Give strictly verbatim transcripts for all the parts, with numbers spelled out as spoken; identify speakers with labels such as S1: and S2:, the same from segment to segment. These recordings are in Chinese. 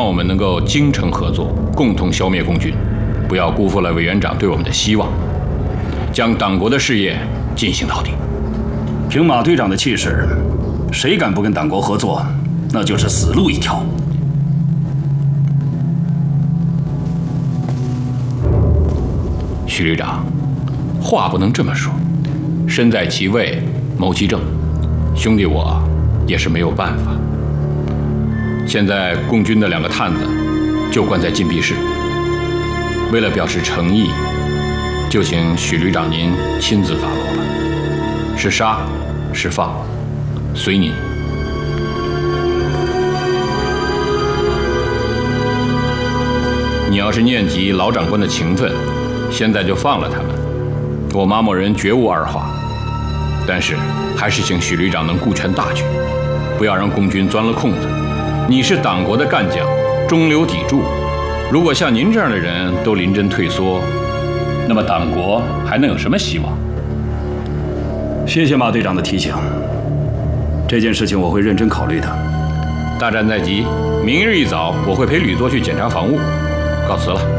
S1: 我们能够精诚合作，共同消灭共军，不要辜负了委员长对我们的希望，将党国的事业进行到底。
S2: 凭马队长的气势，谁敢不跟党国合作，那就是死路一条。
S1: 许旅长，话不能这么说，身在其位，谋其政，兄弟我也是没有办法。现在共军的两个探子就关在禁闭室，为了表示诚意，就请许旅长您亲自发落吧，是杀是放，随您。你要是念及老长官的情分，现在就放了他们，我马某人绝无二话。但是还是请许旅长能顾全大局，不要让共军钻了空子。你是党国的干将，中流砥柱，如果像您这样的人都临阵退缩，那么党国还能有什么希望？
S2: 谢谢马队长的提醒，这件事情我会认真考虑的。
S1: 大战在即，明日一早我会陪吕作去检查防务，告辞了。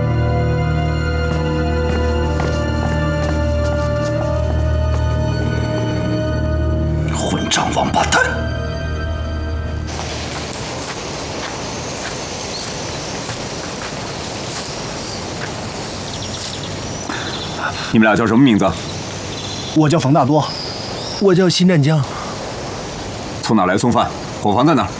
S2: 混账王八蛋！
S3: 你们俩叫什么名字？
S4: 我叫冯大多。我叫辛占江。
S3: 从哪来送饭？伙房在哪儿？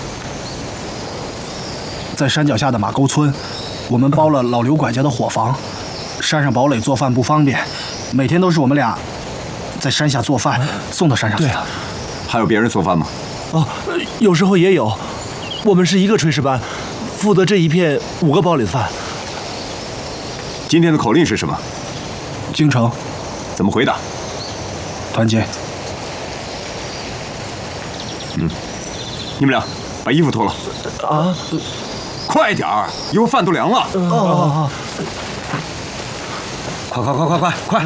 S4: 在山脚下的马沟村，我们包了老刘管家的伙房。山上堡垒做饭不方便，每天都是我们俩在山下做饭，送到山上去的。
S3: 还有别人做饭吗？
S4: 哦，有时候也有。我们是一个炊事班，负责这一片五个堡垒的饭。
S3: 今天的口令是什么？
S4: 京城。
S3: 怎么回答？
S4: 团结。
S3: 嗯，你们俩把衣服脱了。
S4: 啊！
S3: 快点儿，一会儿饭都凉了。
S4: 哦哦哦！
S3: 快快快快快快！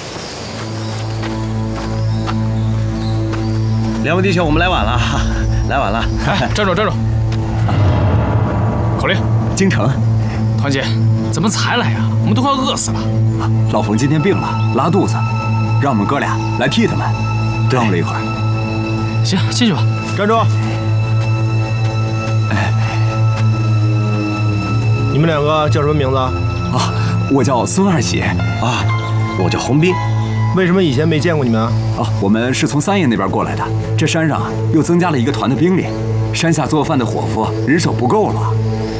S5: 两位弟兄，我们来晚了，来晚了。
S6: 哎，站住站住！口令：
S3: 京城。
S6: 团姐，怎么才来呀？我们都快饿死了。
S3: 老冯今天病了，拉肚子，让我们哥俩来替他们，耽误了一会儿。
S6: 行，进去吧。
S4: 站住！
S3: 哎，
S4: 你们两个叫什么名字？
S3: 啊，我叫孙二喜。
S5: 啊，我叫洪斌。
S4: 为什么以前没见过你们啊？
S3: 啊，我们是从三爷那边过来的。这山上又增加了一个团的兵力，山下做饭的伙夫人手不够了。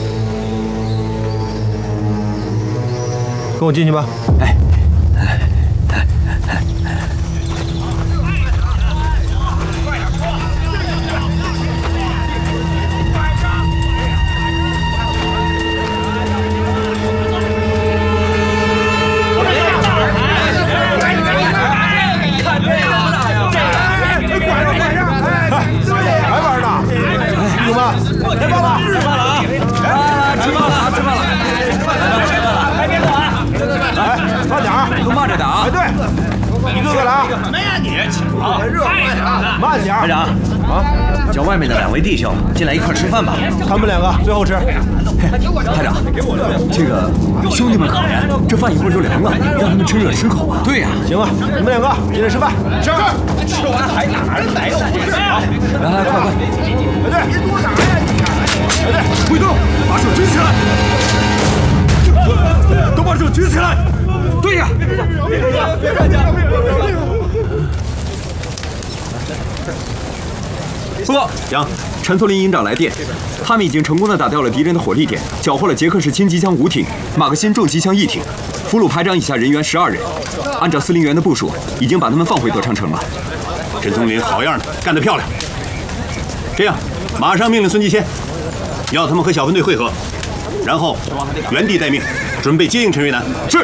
S4: 跟我进去吧。
S3: 哎。
S4: 慢点，
S5: 排长啊，叫外面的两位弟兄进来一块吃饭吧。
S4: 他们两个最后吃。
S3: 排长，这个兄弟们可怜，这饭一会儿就凉了，让他们趁热吃口啊。
S5: 对呀，
S4: 行啊，你们两个进来吃饭。是。
S5: 吃完还哪儿来？
S3: 好，来来快快。
S4: 排队，多打呀你！排队，
S3: 挥动，把手举起来。都把手举起来。对呀。别别别站家！报告，杨，陈松林营长来电，他们已经成功的打掉了敌人的火力点，缴获了捷克式轻机枪五挺、马克沁重机枪一挺，俘虏排长以下人员十二人。按照司令员的部署，已经把他们放回德昌城了。
S7: 陈松林好样的，干得漂亮！这样，马上命令孙继先，要他们和小分队会合，然后原地待命，准备接应陈瑞南。
S3: 是。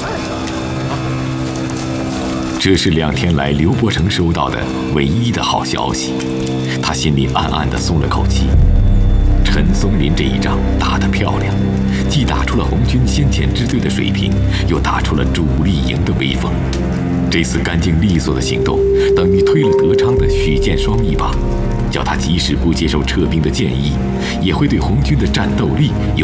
S8: 这是两天来刘伯承收到的唯一的好消息，他心里暗暗地松了口气。陈松林这一仗打得漂亮，既打出了红军先遣支队的水平，又打出了主力营的威风。这次干净利索的行动，等于推了德昌的许建双一把，叫他即使不接受撤兵的建议，也会对红军的战斗力有